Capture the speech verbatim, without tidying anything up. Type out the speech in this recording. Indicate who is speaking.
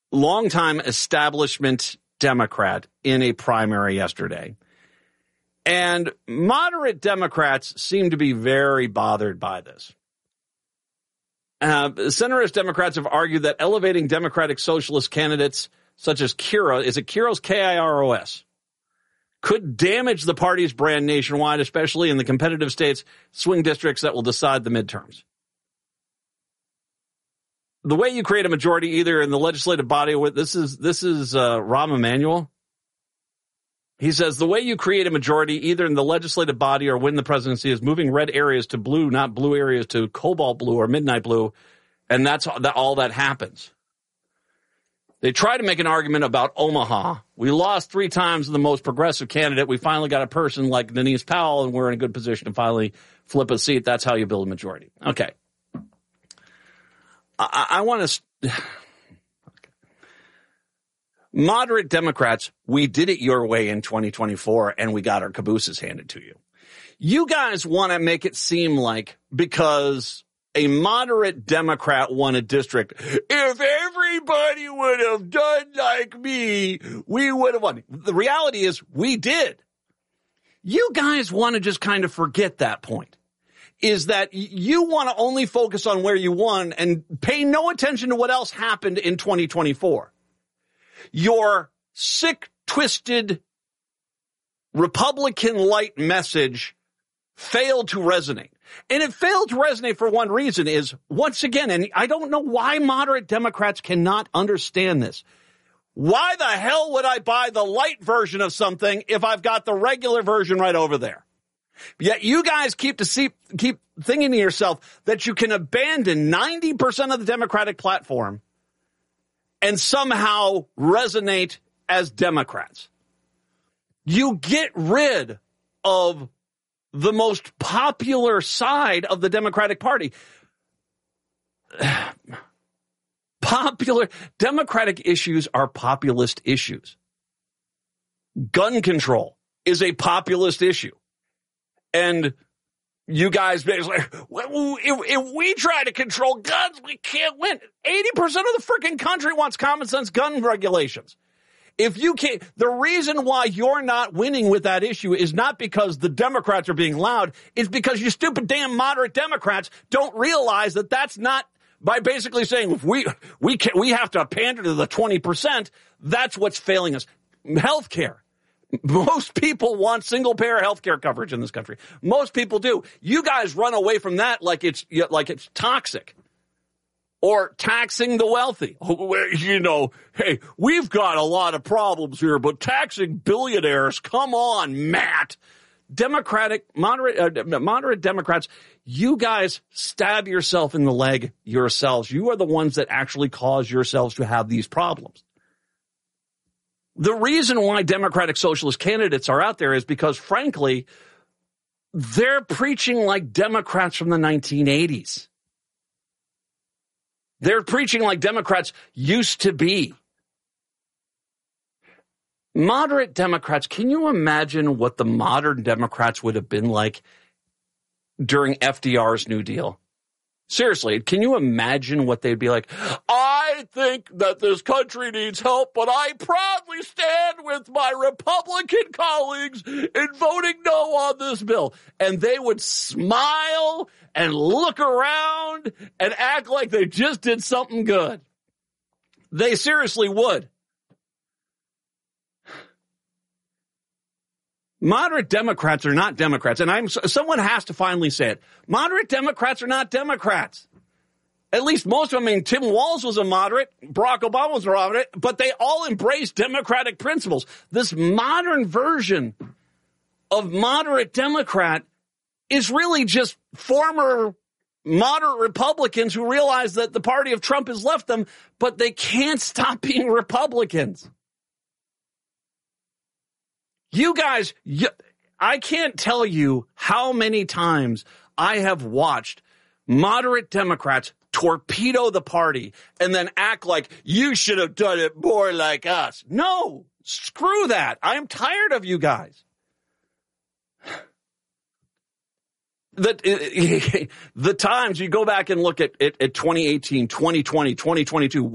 Speaker 1: longtime establishment Democrat in a primary yesterday. And moderate Democrats seem to be very bothered by this. Uh, centrist Democrats have argued that elevating Democratic Socialist candidates such as Kira, is it Kiros, K I R O S, could damage the party's brand nationwide, especially in the competitive states, swing districts that will decide the midterms. The way you create a majority either in the legislative body, or this is this is uh, Rahm Emanuel. He says the way you create a majority either in the legislative body or win the presidency is moving red areas to blue, not blue areas to cobalt blue or midnight blue, and that's all that, all that happens. They try to make an argument about Omaha. We lost three times the most progressive candidate. We finally got a person like Denise Powell, and we're in a good position to finally flip a seat. That's how you build a majority. Okay. I, I want to... Okay. Moderate Democrats, we did it your way in twenty twenty-four, and we got our cabooses handed to you. You guys want to make it seem like because a moderate Democrat won a district, if everybody would have done like me, we would have won. The reality is we did. You guys want to just kind of forget that point, is that you want to only focus on where you won and pay no attention to what else happened in twenty twenty-four. Your sick, twisted, Republican-light message failed to resonate. And it failed to resonate for one reason is, once again, and I don't know why moderate Democrats cannot understand this. Why the hell would I buy the light version of something if I've got the regular version right over there? Yet you guys keep to see, keep thinking to yourself that you can abandon ninety percent of the Democratic platform and somehow resonate as Democrats. You get rid of the most popular side of the Democratic Party. Popular Democratic issues are populist issues. Gun control is a populist issue. And you guys basically, if, if we try to control guns, we can't win. eighty percent of the freaking country wants common sense gun regulations. If you can't, the reason why you're not winning with that issue is not because the Democrats are being loud. It's because you stupid damn moderate Democrats don't realize that that's not, by basically saying if we we can, we have to pander to the twenty percent, that's what's failing us. Healthcare. Most people want single-payer health care coverage in this country. Most people do. You guys run away from that like it's like it's toxic. Or taxing the wealthy. You know, hey, we've got a lot of problems here, but taxing billionaires, come on, Matt. Democratic, moderate, uh, moderate Democrats, you guys stab yourself in the leg yourselves. You are the ones that actually cause yourselves to have these problems. The reason why Democratic Socialist candidates are out there is because, frankly, they're preaching like Democrats from the nineteen eighties. They're preaching like Democrats used to be. Moderate Democrats, can you imagine what the modern Democrats would have been like during F D R's New Deal? Seriously, can you imagine what they'd be like? I think that this country needs help, but I proudly stand with my Republican colleagues in voting no on this bill. And they would smile and look around and act like they just did something good. They seriously would. Moderate Democrats are not Democrats, and I'm someone has to finally say it. Moderate Democrats are not Democrats. At least most of them. I mean, Tim Walz was a moderate, Barack Obama was a moderate, but they all embrace democratic principles. This modern version of moderate Democrat is really just former moderate Republicans who realize that the party of Trump has left them, but they can't stop being Republicans. You guys, you, I can't tell you how many times I have watched moderate Democrats torpedo the party and then act like you should have done it more like us. No, screw that. I'm tired of you guys. The, the times you go back and look at, at, at twenty eighteen, twenty twenty, twenty twenty-two,